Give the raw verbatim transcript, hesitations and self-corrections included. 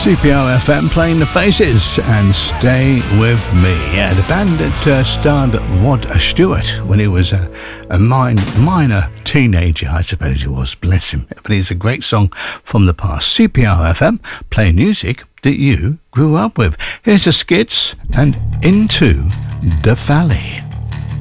C P R F M playing The Faces and Stay With Me. Yeah, the band that uh, starred Rod Stewart when he was a, a min- minor teenager, I suppose he was, bless him. But it's a great song from the past. C P R F M, playing music that you grew up with. Here's the Skids and Into the Valley.